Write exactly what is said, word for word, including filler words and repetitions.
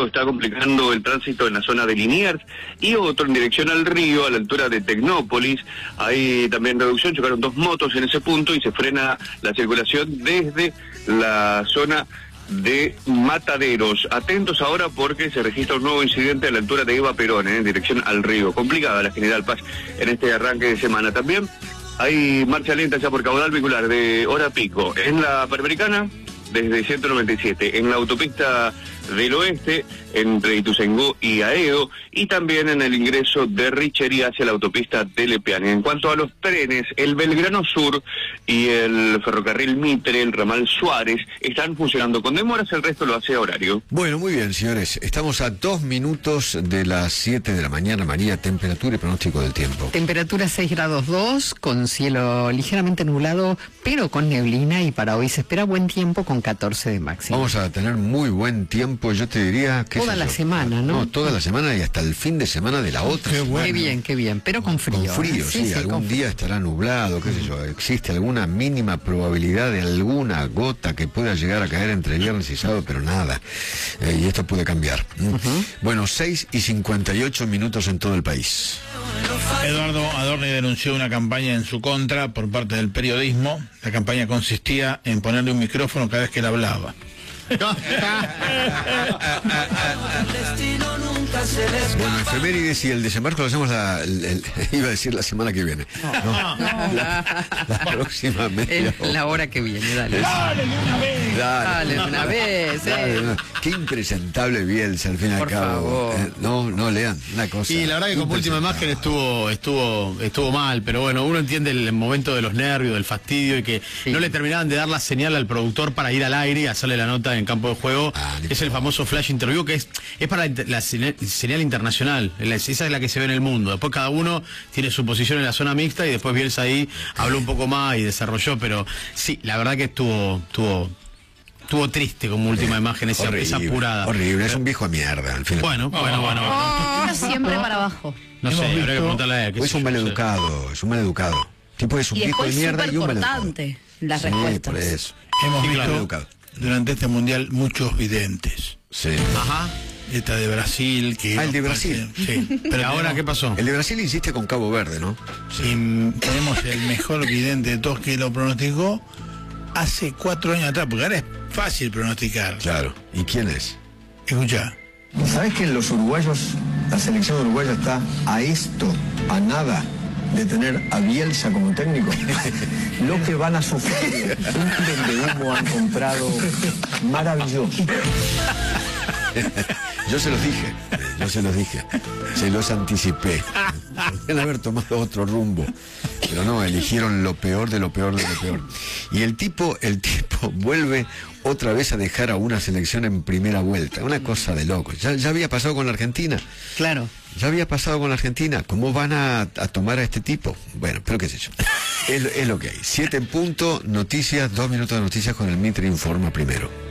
tránsito está complicando el tránsito en la zona de Liniers y otro en dirección al río, a la altura de Tecnópolis. Hay también reducción, chocaron dos motos en ese punto y se frena la circulación desde la zona de Mataderos. Atentos ahora porque se registra un nuevo incidente a la altura de Eva Perón, eh, en dirección al río. Complicada la General Paz en este arranque de semana. También hay marcha lenta ya por caudal vehicular de hora pico en la Panamericana desde ciento noventa y siete, en la autopista del oeste entre Ituzaingó y Aedo, y también en el ingreso de Richerí hacia la autopista Telepeán. En cuanto a los trenes, el Belgrano Sur y el ferrocarril Mitre, el ramal Suárez, están funcionando con demoras, el resto lo hace a horario. Bueno, muy bien, señores, estamos a dos minutos de las siete de la mañana. María, temperatura y pronóstico del tiempo. Temperatura seis grados dos, con cielo ligeramente nublado, pero con neblina, y para hoy se espera buen tiempo con catorce de máximo. Vamos a tener muy buen tiempo, yo te diría que toda la semana, ¿no? No, toda la semana y hasta el fin de semana de la otra. Qué, bueno. Qué semana. bien, qué bien, pero con frío. Con frío, ¿eh? sí, sí, sí, algún día estará nublado, qué sé yo, existe alguna mínima probabilidad de alguna gota que pueda llegar a caer entre viernes y sábado, pero nada, eh, y esto puede cambiar. Uh-huh. Bueno, seis y cincuenta y ocho minutos en todo el país. Eduardo Adorni denunció una campaña en su contra por parte del periodismo. La campaña consistía en ponerle un micrófono cada vez que él hablaba. Bueno, efemérides y el desembarco lo hacemos la, el, el, iba a decir la semana que viene. No, la, la próxima media hora. La hora que viene, dale. Dale una vez. Dale, dale una vez. Dale, eh. Qué impresentable Bielsa al fin y al cabo. Eh, no, no lean una cosa. Y la verdad que como última imagen estuvo, estuvo, estuvo mal, pero bueno, uno entiende el momento de los nervios, del fastidio y que sí. No le terminaban de dar la señal al productor para ir al aire y hacerle la nota en campo de juego. Ah, es el famoso flash interview que es, es para la, la señal internacional. Esa es la que se ve en el mundo. Después cada uno tiene su posición en la zona mixta y después Bielsa ahí habló un poco más y desarrolló, pero sí, la verdad que estuvo, estuvo, estuvo triste como última eh, imagen esa, horrible, esa apurada. Horrible, es un viejo a mierda al final. Bueno, bueno, bueno. Oh, siempre para abajo. No sé, habría que preguntarle a él. Es un maleducado, es un maleducado. Tipo es un y viejo de mierda y un maleducado. Las sí, respuestas. Por eso. Hemos visto durante este mundial muchos videntes. Sí. Ajá. Esta de Brasil, que... Ah, el de Brasil. Parece, sí. Pero ahora, ¿qué pasó? El de Brasil insiste con Cabo Verde, ¿no? Sí. Y tenemos el mejor vidente de todos que lo pronosticó hace cuatro años atrás, porque ahora es fácil pronosticar. Claro. ¿Y quién es? Escucha. ¿Sabés que los uruguayos, la selección uruguaya está a esto, a nada de tener a Bielsa como técnico? Lo que van a sufrir, un vendehumo han comprado maravilloso. Yo se los dije, yo se los dije, se los anticipé. Podrían haber tomado otro rumbo, pero no, eligieron lo peor de lo peor de lo peor. Y el tipo, el tipo vuelve otra vez a dejar a una selección en primera vuelta, una cosa de loco. Ya, ya había pasado con la Argentina. Claro. Ya había pasado con la Argentina. ¿Cómo van a, a tomar a este tipo? Bueno, pero qué sé yo. Es, es lo que hay. Siete en punto, noticias, dos minutos de noticias con el Mitre Informa primero.